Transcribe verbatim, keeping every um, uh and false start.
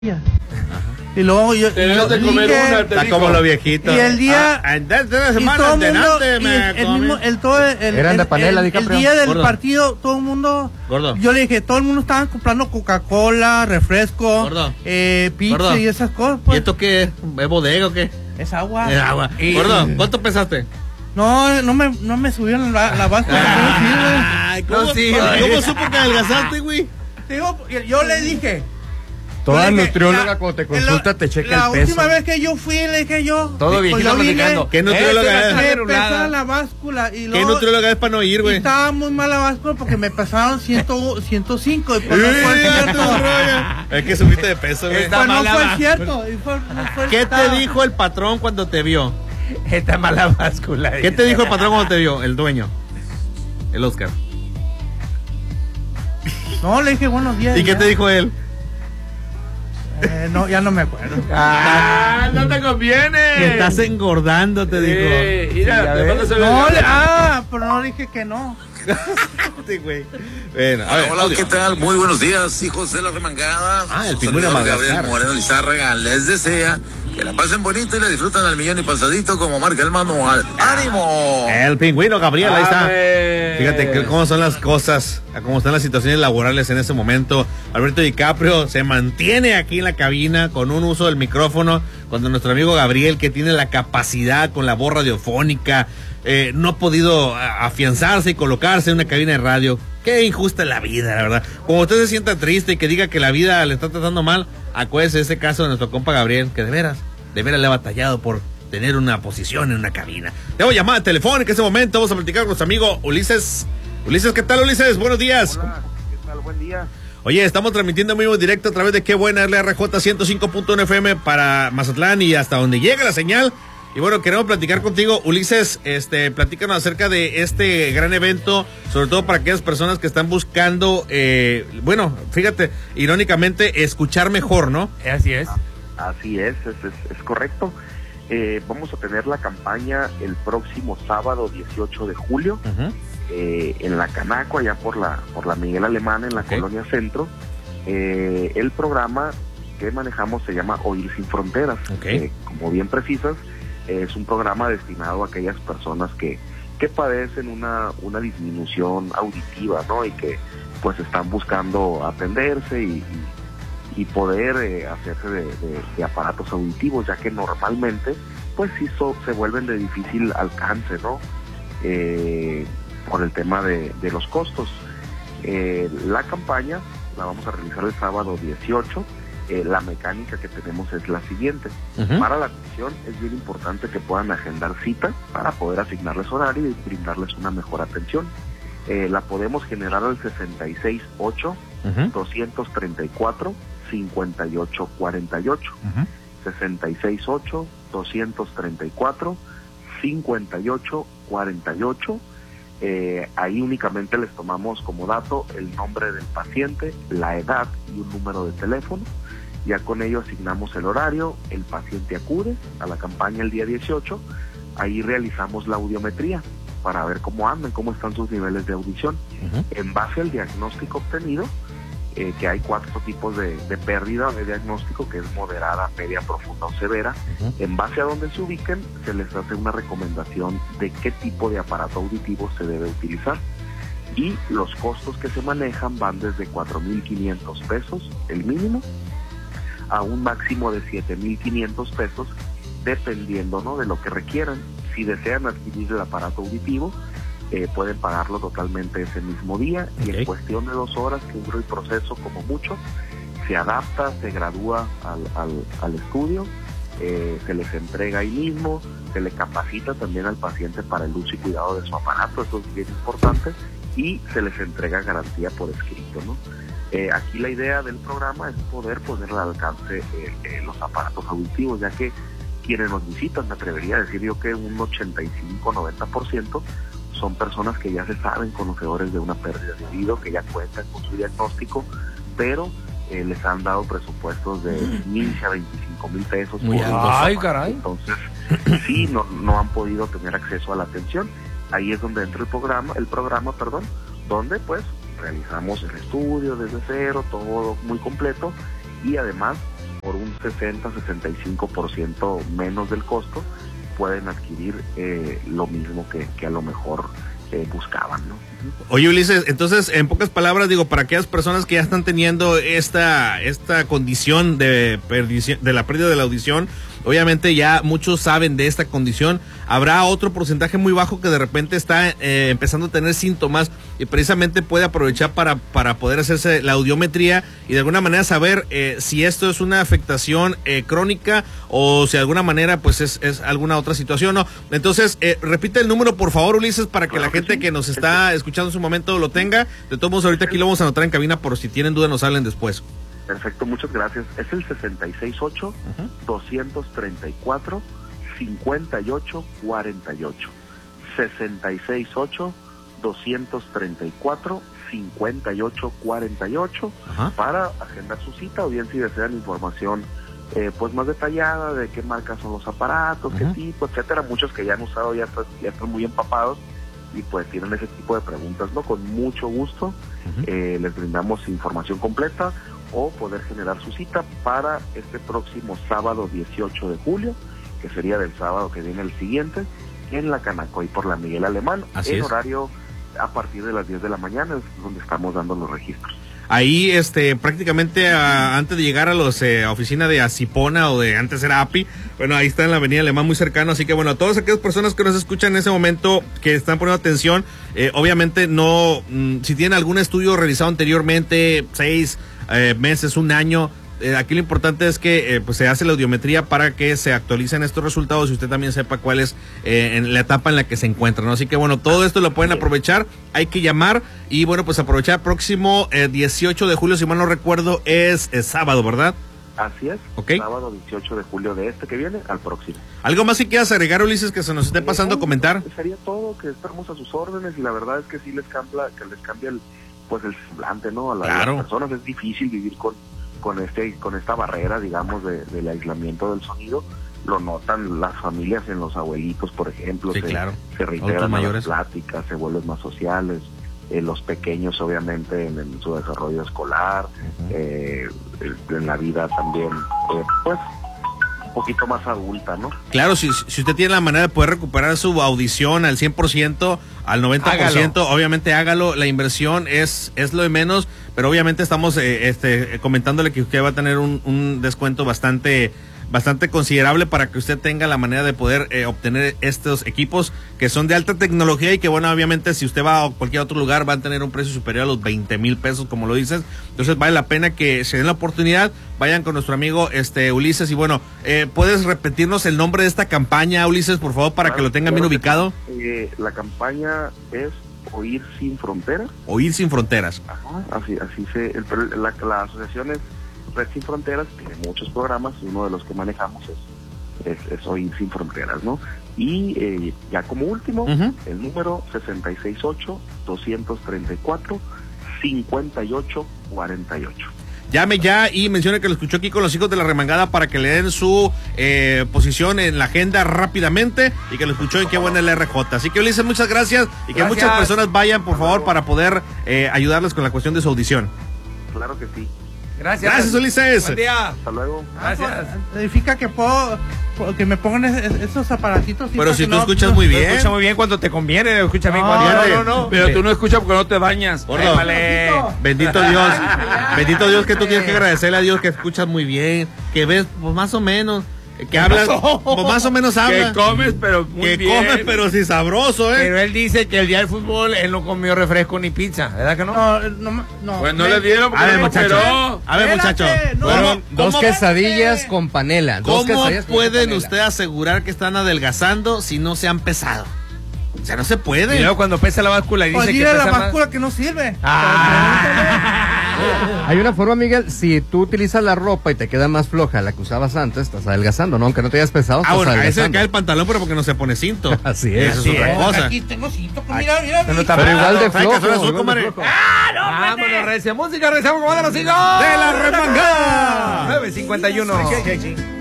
Y luego yo, te yo de comer dije, una, está como los viejitos. y el día ah, de, de la y semana todo el mundo, antes y me el, el comí. mismo el todo el, el, Eran de el- panela, el- DiCaprio. el día del Gordo. partido todo el mundo Gordo. yo le dije todo el mundo estaba comprando Coca-Cola, refresco, Gordo. eh, pizza Gordo. y esas cosas, ¿Y pues esto qué es? ¿Es bodega o qué? es agua. Es agua. Y- Gordo, ¿cuánto pesaste? No, no me no me subieron la, la báscula. Ay, ¿cómo, No, sí, ¿cómo, güey. ¿cómo supo que adelgazaste, güey? Te digo, yo le dije Toda yo le dije, nutrióloga la- cuando te la- consulta te checa la el peso. última vez que yo fui le dije yo Todo pues viejito yo vine, platicando. ¿Qué nutrióloga es? me pesaba la báscula y ¿Qué luego nutrióloga es para no ir, y güey? estaba muy mal la báscula porque me pesaron cien, ciento cinco y pues no fue cierto. Es que subiste de peso, güey. Está Pues no mala fue báscula. cierto. Y fue- no fue- ¿Qué te estaba- dijo el patrón cuando te vio? Esta mala báscula. ¿Qué te dijo el patrón cuando te vio? El dueño. El Oscar. No, le dije buenos días. ¿Y qué ya. te dijo él? Eh, no, ya no me acuerdo. Ah, no te conviene. Que estás engordando, te dijo. Eh, mira, Sí, ya te ves. mandas a ver- No, le, ah, pero no dije que no. Sí, güey. Bueno, a ver, Hola, audio. ¿qué tal? Muy buenos días, hijos de la remangada. Ah, el Su pingüino servidor Madagascar. Gabriel Moreno Lizárraga les desea que la pasen bonito y la disfrutan al millón y pasadito como marca el manual. ¡Ánimo! El pingüino Gabriel, ahí está. Ave. Fíjate que cómo son las cosas, cómo están las situaciones laborales en ese momento. Alberto DiCaprio se mantiene aquí en la cabina con un uso del micrófono, cuando nuestro amigo Gabriel, que tiene la capacidad con la voz radiofónica, eh, no ha podido a- afianzarse y colocarse en una cabina de radio. Qué injusta es la vida, la verdad. Como usted se sienta triste y que diga que la vida le está tratando mal, acuérdese de ese caso de nuestro compa Gabriel, que de veras, de veras le ha batallado por tener una posición en una cabina. Tengo llamada telefónica en este momento, vamos a platicar con nuestro amigo Ulises. Ulises, ¿qué tal, Ulises? Buenos días. Hola, ¿qué tal? Buen día. Oye, estamos transmitiendo en vivo directo a través de Qué Buena R R J ciento cinco punto uno F M para Mazatlán y hasta donde llega la señal. Y bueno, queremos platicar contigo, Ulises, este, platícanos acerca de este gran evento, sobre todo para aquellas personas que están buscando, eh, bueno, fíjate, irónicamente, escuchar mejor, ¿no? Así es. Así es, es, es, es correcto. Eh, vamos a tener la campaña el próximo sábado dieciocho de julio Uh-huh. eh, en la Canaco, allá por la por la Miguel Alemán, en la Ok. Colonia Centro. Eh, el programa que manejamos se llama Oír Sin Fronteras. Ok. Eh, como bien precisas, es un programa destinado a aquellas personas que, que padecen una, una disminución auditiva, ¿no? Y que pues están buscando atenderse y, y, y poder eh, hacerse de, de- de aparatos auditivos, ya que normalmente pues sí so- se vuelven de difícil alcance, ¿no? Eh, por el tema de, de los costos. Eh, la campaña la vamos a realizar el sábado dieciocho. Eh, la mecánica que tenemos es la siguiente. Uh-huh. Para la atención es bien importante que puedan agendar cita para poder asignarles horario y brindarles una mejor atención. Eh, la podemos generar al sesenta y seis ocho, Uh-huh. doscientos treinta y cuatro, cincuenta y ocho cuarenta y ocho. Uh-huh. sesenta y seis ocho, doscientos treinta y cuatro, cincuenta y ocho cuarenta y ocho. Eh, ahí únicamente les tomamos como dato el nombre del paciente, la edad y un número de teléfono. Ya con ello asignamos el horario, el paciente acude a la campaña el día dieciocho, ahí realizamos la audiometría para ver cómo andan, cómo están sus niveles de audición. Uh-huh. En base al diagnóstico obtenido, eh, que hay cuatro tipos de, de pérdida de diagnóstico, que es moderada, media, profunda o severa. Uh-huh. En base a donde se ubiquen, se les hace una recomendación de qué tipo de aparato auditivo se debe utilizar. Y los costos que se manejan van desde cuatro mil quinientos pesos, el mínimo, a un máximo de siete mil quinientos pesos, dependiendo, ¿no?, de lo que requieran. Si desean adquirir el aparato auditivo, eh, pueden pagarlo totalmente ese mismo día, y Ok. en cuestión de dos horas que dura el proceso como mucho, se adapta, se gradúa al, al, al estudio, eh, se les entrega ahí mismo, se le capacita también al paciente para el uso y cuidado de su aparato, eso es bien importante, y se les entrega garantía por escrito, ¿no? Eh, aquí la idea del programa es poder poner al alcance eh, eh, los aparatos auditivos, ya que quienes nos visitan, me atrevería a decir yo que un ochenta y cinco a noventa por ciento son personas que ya se saben conocedores de una pérdida de oído, que ya cuentan con su diagnóstico, pero eh, les han dado presupuestos de quince a veinticinco mil pesos. Muy por altos. un Ay, aparato. caray. Entonces, sí, no, no han podido tener acceso a la atención. Ahí es donde entra el programa, el programa, perdón, donde pues realizamos el estudio desde cero, todo muy completo, y además por un sesenta a sesenta y cinco por ciento menos del costo pueden adquirir eh, lo mismo que, que a lo mejor eh, buscaban, ¿no? Oye, Ulises, entonces, en pocas palabras, digo, para aquellas personas que ya están teniendo esta, esta condición de perdición, de la pérdida de la audición, obviamente ya muchos saben de esta condición. Habrá otro porcentaje muy bajo que de repente está eh, empezando a tener síntomas y precisamente puede aprovechar para, para poder hacerse la audiometría y de alguna manera saber eh, si esto es una afectación eh, crónica o si de alguna manera pues es, es alguna otra situación, ¿no? Entonces, eh, repite el número, por favor, Ulises, para que Claro la que gente sí. que nos está escuchando en su momento lo tenga. De todos modos, ahorita aquí lo vamos a anotar en cabina por si tienen duda nos hablen después. Perfecto, muchas gracias. Es el sesenta y seis ocho, doscientos treinta y cuatro, cincuenta y ocho cuarenta y ocho. sesenta y seis ocho, doscientos treinta y cuatro, cincuenta y ocho cuarenta y ocho Ajá. para agendar su cita, o bien si desean información eh, pues más detallada de qué marcas son los aparatos, Ajá. qué tipo, etcétera. Muchos que ya han usado ya, están- ya están muy empapados y pues tienen ese tipo de preguntas, ¿no? Con mucho gusto Ujú. eh, les brindamos información completa o poder generar su cita para este próximo sábado dieciocho de julio, que sería del sábado que viene el siguiente, en la Canacoy por la Miguel Alemán, Así en es. horario a partir de las diez de la mañana, es donde estamos dando los registros. Ahí, este, prácticamente a- antes de llegar a los eh, a oficina de Asipona o de antes era A P I, bueno, ahí está en la Avenida Alemán muy cercano, así que bueno, a todas aquellas personas que nos escuchan en ese momento, que están poniendo atención, eh, obviamente no, mm, si tienen algún estudio realizado anteriormente, seis eh, meses, un año, eh, aquí lo importante es que eh, pues se hace la audiometría para que se actualicen estos resultados y usted también sepa cuál es eh, en la etapa en la que se encuentra, ¿no? Así que bueno, todo esto lo pueden aprovechar, hay que llamar y bueno, pues aprovechar próximo eh, dieciocho de julio, si mal no recuerdo, es, es sábado, ¿verdad? Así es, Ok. sábado dieciocho de julio de este que viene al próximo. ¿Algo más si quieras agregar, Ulises, que se nos esté pasando a comentar? Sería todo, que estamos a sus órdenes y la verdad es que sí les cambia, que les cambia el, pues el semblante, ¿no? A, la- a Claro. las personas es difícil vivir con, con este, con esta barrera, digamos, de, del aislamiento del sonido. Lo notan las familias en los abuelitos, por ejemplo, Sí, se, claro. se Adultos reintegran a mayores. las pláticas, se vuelven más sociales. Eh, los pequeños, obviamente, en, en su desarrollo escolar, eh, en la vida también, eh, pues, un poquito más adulta, ¿no? Claro, si, si usted tiene la manera de poder recuperar su audición al cien por ciento, al noventa por ciento, Hágalo. obviamente hágalo. La inversión es, es lo de menos, pero obviamente estamos eh, este, comentándole que usted va a tener un, un descuento bastante bastante considerable para que usted tenga la manera de poder eh, obtener estos equipos que son de alta tecnología y que bueno, obviamente si usted va a cualquier otro lugar van a tener un precio superior a los veinte mil pesos, como lo dices. Entonces vale la pena que se den la oportunidad, vayan con nuestro amigo este Ulises y bueno, eh, ¿puedes repetirnos el nombre de esta campaña, Ulises, por favor, para que lo tengan bien Claro que ubicado? sí. Eh, la campaña es Oír Sin Fronteras. Oír Sin Fronteras. Ajá, así, así se, el- pero la, la asociación es Red Sin Fronteras, tiene muchos programas y uno de los que manejamos es, es, es Oír Sin Fronteras, ¿no? Y eh, ya como último, Ujú. el número sesenta y seis ocho, doscientos treinta y cuatro, cincuenta y ocho cuarenta y ocho. Llame ya y mencione que lo escuchó aquí con los hijos de la remangada para que le den su eh, posición en la agenda rápidamente y que lo escuchó en Qué Buena es la R J. Así que Ulises, muchas gracias y que Gracias. muchas personas vayan, por favor, para poder eh, ayudarles con la cuestión de su audición. Claro que sí. Gracias. Gracias, Ulises. Buen día. Hasta luego. Gracias. Significa que puedo, puedo- que me pongan es- es- esos aparatitos. sí, Pero para si que tú no- escuchas no- muy Lo bien. escucha muy bien cuando te conviene, lo escucha bien No, cuando no, no, no. Pero tú no escuchas porque no te bañas. Gordo. Vale. Bendito Dios, bendito Dios que tú tienes que agradecerle a Dios que escuchas muy bien, que ves pues, más o menos, que hablas, pues, más o menos Que hablas, comes, pero muy que bien. comes pero sí sabroso, ¿eh? Pero él dice que el día del fútbol él no comió refresco ni pizza, ¿verdad que no? No, no, no. Pues no me- le dieron porque A ver, no muchacho. esperó. A ver, muchacho. Espérate, no. ¿Cómo- Dos cómo- quesadillas con panela. Dos ¿Cómo quesadillas con pueden panela. ustedes asegurar que están adelgazando si no se han pesado? O sea, no se Y puede. luego cuando pesa la báscula y Pues dice que dile a la pesa más. báscula que no sirve. Ah. Hay una forma, Miguel, si tú utilizas la ropa y te queda más floja la que usabas antes, estás adelgazando, ¿no? Aunque no te hayas pesado, Ah, estás bueno, a ese le adelgazando. cae el pantalón, pero porque no se pone cinto. Así es. Eso Así es otra es. cosa. Aquí tengo cinto. pues Mira, mira. Pero mira. está- Pero igual de Trae flojo. calzón azul, igual de comadre. flojo. Vámonos, recia música, rezamos con los hijos ¡De la remangada! nueve cincuenta y uno.